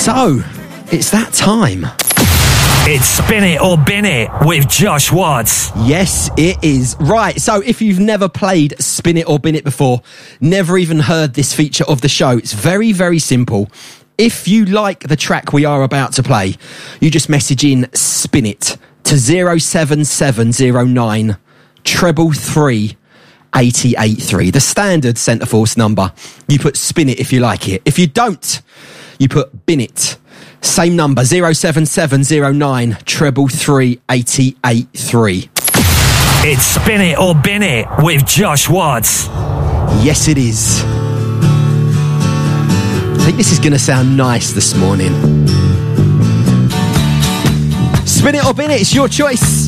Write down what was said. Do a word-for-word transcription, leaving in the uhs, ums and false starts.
So, it's that time. It's Spin It or Bin It with Josh Watts. Yes, it is. Right, so if you've never played Spin It or Bin It before, never even heard this feature of the show, it's very, very simple. If you like the track we are about to play, you just message in Spin It to zero seven seven zero nine treble three eight eight three, the standard Centre Force number. You put Spin It if you like it. If you don't, you put Bin It. Same number, zero seven seven zero nine treble three eight eight three. It's Spin It or Bin It with Josh Watts. Yes, it is. I think this is going to sound nice this morning. Spin It or Bin It, it's your choice.